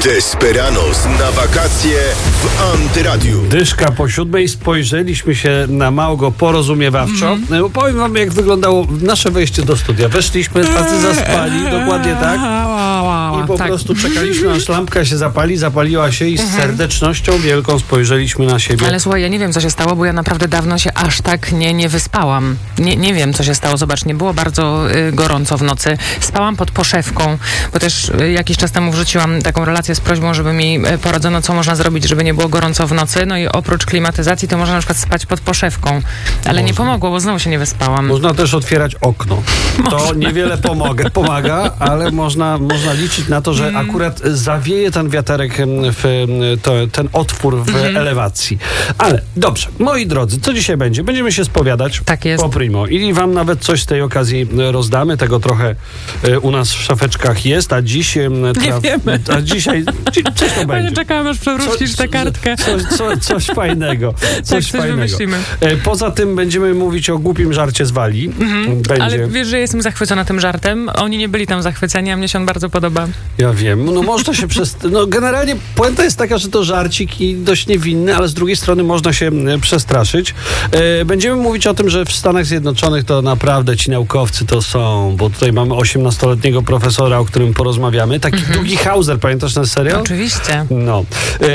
Desperados na wakacje w Antyradiu. Dyszka po 7:00, spojrzeliśmy się na Małgo porozumiewawczo. Powiem wam, jak wyglądało nasze wejście do studia. Weszliśmy, tacy zaspali, dokładnie tak. I po prostu czekaliśmy, aż lampka się zapaliła się i z serdecznością wielką spojrzeliśmy na siebie. Ale słuchaj, ja nie wiem, co się stało, bo ja naprawdę dawno się aż tak nie wyspałam. Nie wiem, co się stało. Zobacz, nie było bardzo gorąco w nocy. Spałam pod poszewką, bo też jakiś czas temu wrzuciłam taką relację z prośbą, żeby mi poradzono, co można zrobić, żeby nie było gorąco w nocy. No i oprócz klimatyzacji, to można na przykład spać pod poszewką. Ale nie pomogło, bo znowu się nie wyspałam. Można też otwierać okno. To niewiele pomaga, ale można liczyć na to, że akurat zawieje ten wiaterek ten otwór w elewacji. Ale dobrze, moi drodzy, co dzisiaj będzie? Będziemy się spowiadać Tak jest. po primo. I wam nawet coś z tej okazji rozdamy. Tego trochę u nas w szafeczkach jest, a dziś... wiemy. A dzisiaj coś to będzie. Czekałam, aż przewrócisz tę kartkę. Coś fajnego. Coś wymyślimy. Poza tym będziemy mówić o głupim żarcie z Walii. Będzie. Ale wiesz, że jestem zachwycona tym żartem. Oni nie byli tam zachwyceni, a mnie się on bardzo podoba. Ja wiem. No można się generalnie puenta jest taka, że to żarcik i dość niewinny, ale z drugiej strony można się przestraszyć. Będziemy mówić o tym, że w Stanach Zjednoczonych to naprawdę ci naukowcy to są, bo tutaj mamy 18-letniego profesora, o którym porozmawiamy. Taki Doogie Howser, pamiętasz ten serial? Oczywiście. No.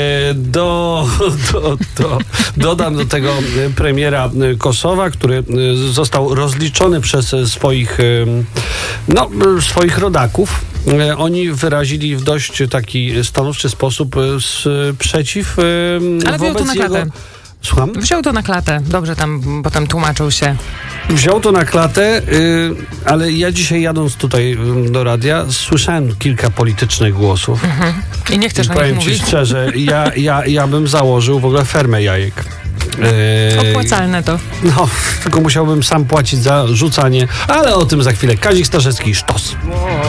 Dodam do tego premiera Kosowa, który został rozliczony przez swoich rodaków. Oni wyrazili w dość taki stanowczy sposób sprzeciw Ale wziął to na klatę. Słucham? Wziął to na klatę. Dobrze tam potem tłumaczył się. Wziął to na klatę, ale ja dzisiaj jadąc tutaj do radia słyszałem kilka politycznych głosów. I nie chcesz o nich powiem ci mówić? szczerze, ja bym założył w ogóle fermę jajek. Opłacalne to. No, tylko musiałbym sam płacić za rzucanie, ale o tym za chwilę. Kazik Starzecki, sztos.